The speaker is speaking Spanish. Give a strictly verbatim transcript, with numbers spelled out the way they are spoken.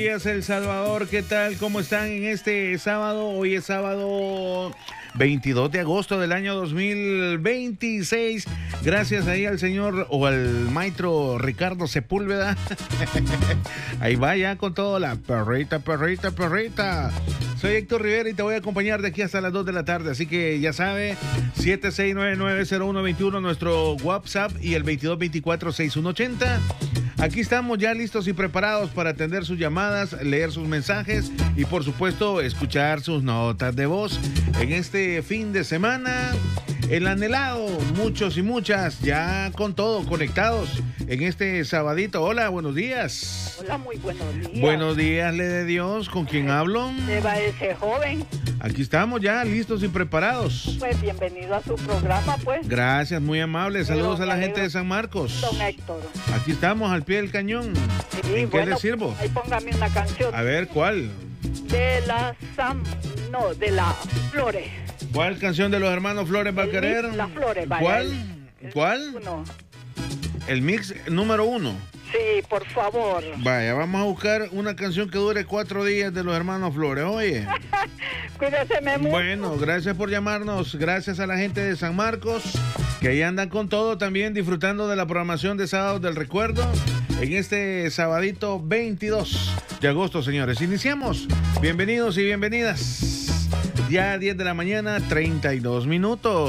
Días El Salvador, ¿qué tal? ¿Cómo están en este sábado? Hoy es sábado veintidós de agosto del año dos mil veintiséis. Gracias ahí al señor o al maestro Ricardo Sepúlveda. Ahí va ya con todo la perrita, perrita, perrita. Soy Héctor Rivera y te voy a acompañar de aquí hasta las dos de la tarde. Así que ya sabe, siete seis nueve nueve cero uno dos uno nuestro WhatsApp y el veintidós veinticuatro sesenta y uno ochenta. Aquí estamos ya listos y preparados para atender sus llamadas, leer sus mensajes y por supuesto escuchar sus notas de voz. En este fin de semana, el anhelado, muchos y muchas ya con todo conectados en este sabadito. Hola, buenos días. Hola, muy buenos días. Buenos días, le de Dios. ¿Con quién hablo? Eva, ese joven. Aquí estamos ya listos y preparados. Pues bienvenido a su programa, pues. Gracias, muy amable. Saludos Pero, a la alegro. gente de San Marcos. Don Héctor. Aquí estamos al pie del cañón. Sí, ¿En qué bueno, le sirvo? Ahí póngame una canción. A ver, ¿cuál? De la Sam... No, de la Flores. ¿Cuál canción de los hermanos Flores va a El querer? mix, Las Flores, vaya. ¿Cuál? El- ¿Cuál? Uno. El mix número uno. Sí, por favor. Vaya, vamos a buscar una canción que dure cuatro días de los hermanos Flores. Oye. Cuídese mucho. Bueno, gracias por llamarnos. Gracias a la gente de San Marcos, que ahí andan con todo, también disfrutando de la programación de Sábados del Recuerdo en este sabadito veintidós de agosto, señores. Iniciamos. Bienvenidos y bienvenidas. Ya diez de la mañana, treinta y dos minutos.